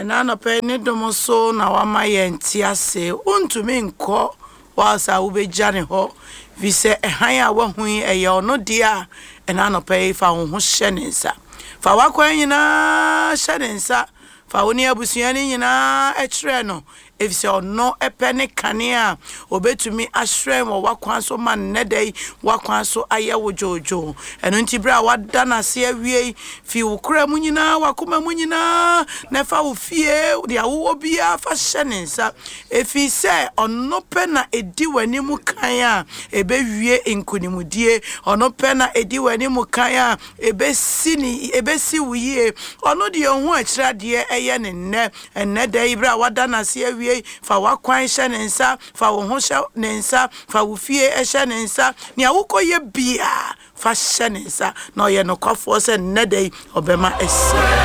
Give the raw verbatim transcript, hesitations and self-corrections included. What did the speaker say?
ena no pe ne domo so na wa ma ye ntiase untumi nko wa sa wo beja ne ho vi se ehan a wa hu eye ono dia ena no pe fa ho hye ne nsa fa wa kwa nyina hye ne nsa fa woni abusua ne nyina e kire no efise ono epene kanea obetumi ahwem wo wakwan so man nedai wakwan so aye wo jojo eno nti bra wada na se awie fi wo kura mu nyina wakoma mu nyina na fa wo fie dia wo bia fa hyenensa efise ono pe na edi wani mu kan a ebewie enkunimudie ono pe na edi wani mu kan a ebesi ni ebesi wuye ono de ho akira de eye ne nne ennedai bra wada na se awie fa wakwan hye nensa fa wo ho hye nensa fa wo fie hye nensa ni awokoye bia fa hye nensa na oye no kwafo se nnedai obema ese